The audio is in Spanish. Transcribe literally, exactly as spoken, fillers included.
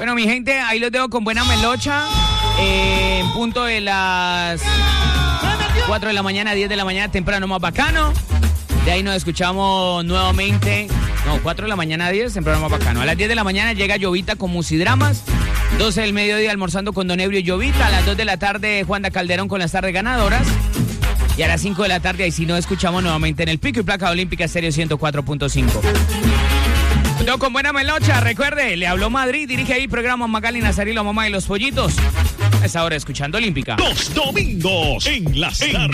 Bueno, mi gente, ahí los dejo con buena melocha. Eh, en punto de las cuatro de la mañana, diez de la mañana, temprano más bacano. De ahí nos escuchamos nuevamente. No, cuatro de la mañana a diez, temprano más bacano. A las diez de la mañana llega Llovita con Musidramas. doce del mediodía almorzando con Don Ebrio y Llovita. A las dos de la tarde Juanda Calderón con las tardes ganadoras. Y a las cinco de la tarde, ahí sí nos escuchamos nuevamente en el Pico y Placa Olímpica Estéreo ciento cuatro punto cinco. Yo con buena melocha, recuerde, le habló Madrid, dirige ahí programa Magali Nazarí, la mamá de los pollitos. A esa hora escuchando Olímpica. Los domingos en las tardes.